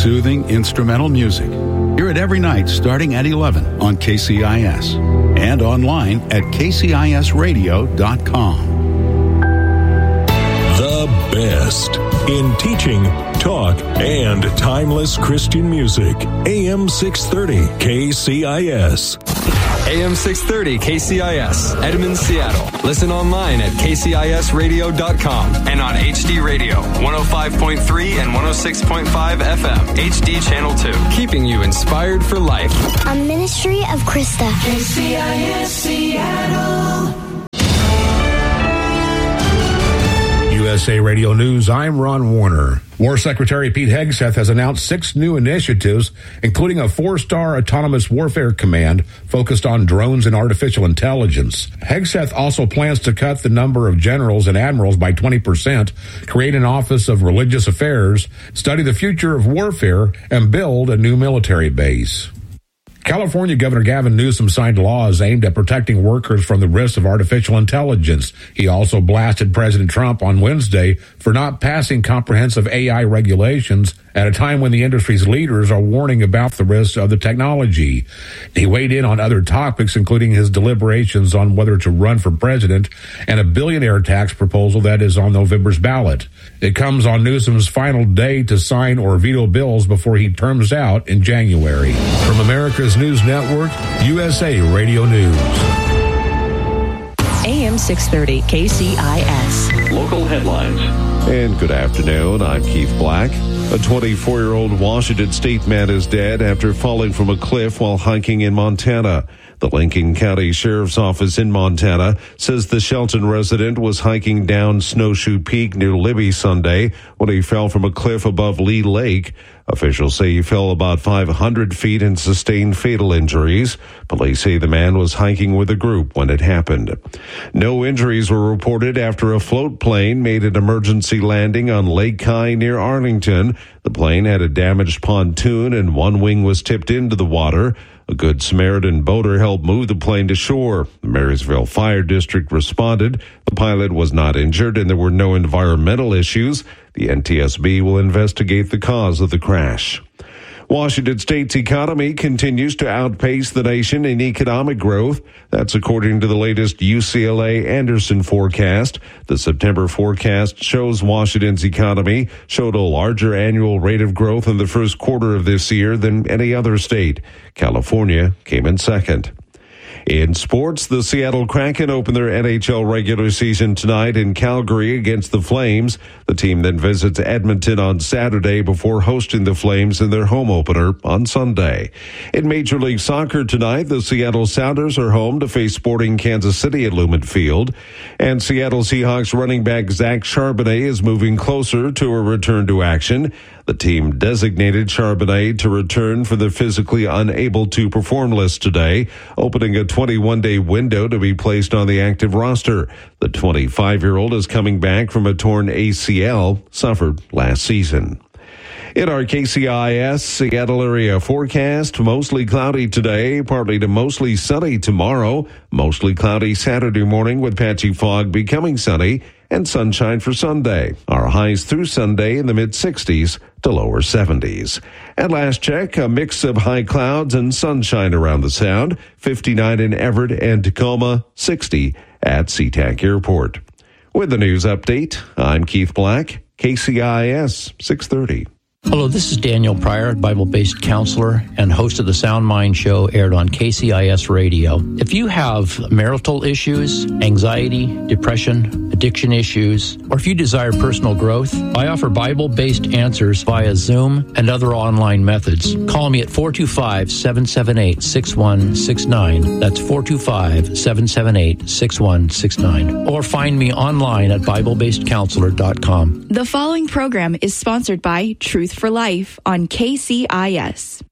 soothing instrumental music. Hear it every night starting at 11 on KCIS and online at kcisradio.com. The best in teaching, talk, and timeless Christian music. AM 630 KCIS. AM 630 KCIS, Edmond, Seattle. Listen online at kcisradio.com and on HD Radio, 105.3 and 106.5 FM, HD Channel 2. Keeping you inspired for life. A ministry of Krista. KCIS Seattle. USA Radio News, I'm Ron Warner. War Secretary Pete Hegseth has announced 6 new initiatives, including a 4-star autonomous warfare command focused on drones and artificial intelligence. Hegseth also plans to cut the number of generals and admirals by 20%, create an Office of Religious Affairs, study the future of warfare, and build a new military base. California Governor Gavin Newsom signed laws aimed at protecting workers from the risks of artificial intelligence. He also blasted President Trump on Wednesday for not passing comprehensive AI regulations at a time when the industry's leaders are warning about the risks of the technology. He weighed in on other topics, including his deliberations on whether to run for president and a billionaire tax proposal that is on November's ballot. It comes on Newsom's final day to sign or veto bills before he terms out in January. From America's News Network, USA Radio News. AM 630 KCIS. Local headlines. And good afternoon. I'm Keith Black. A 24-year-old Washington State man is dead after falling from a cliff while hiking in Montana. The Lincoln County Sheriff's Office in Montana says the Shelton resident was hiking down Snowshoe Peak near Libby Sunday when he fell from a cliff above Lee Lake. Officials say he fell about 500 feet and sustained fatal injuries. Police say the man was hiking with a group when it happened. No injuries were reported after a float plane made an emergency landing on Lake Kai near Arlington. The plane had a damaged pontoon and one wing was tipped into the water. A Good Samaritan boater helped move the plane to shore. The Marysville Fire District responded. The pilot was not injured and there were no environmental issues. The NTSB will investigate the cause of the crash. Washington State's economy continues to outpace the nation in economic growth. That's according to the latest UCLA Anderson forecast. The September forecast shows Washington's economy showed a larger annual rate of growth in the first quarter of this year than any other state. California came in second. In sports, the Seattle Kraken open their NHL regular season tonight in Calgary against the Flames. The team then visits Edmonton on Saturday before hosting the Flames in their home opener on Sunday. In Major League Soccer tonight, the Seattle Sounders are home to face Sporting Kansas City at Lumen Field. And Seattle Seahawks running back Zach Charbonnet is moving closer to a return to action. The team designated Charbonnet to return for the physically unable to perform list today, opening a 21-day window to be placed on the active roster. The 25-year-old is coming back from a torn ACL suffered last season. In our KCIS Seattle area forecast, mostly cloudy today, partly to mostly sunny tomorrow, mostly cloudy Saturday morning with patchy fog becoming sunny, and sunshine for Sunday. Our highs through Sunday in the mid-60s to lower 70s. At last check, a mix of high clouds and sunshine around the Sound, 59 in Everett and Tacoma, 60 at SeaTac Airport. With the news update, I'm Keith Black, KCIS 630. Hello, this is Daniel Pryor, Bible-based counselor and host of the Sound Mind Show, aired on KCIS Radio. If you have marital issues, anxiety, depression, addiction issues, or if you desire personal growth, I offer Bible-based answers via Zoom and other online methods. Call me at 425-778-6169. That's 425-778-6169. Or find me online at BibleBasedCounselor.com. The following program is sponsored by Truth for Life on KCIS.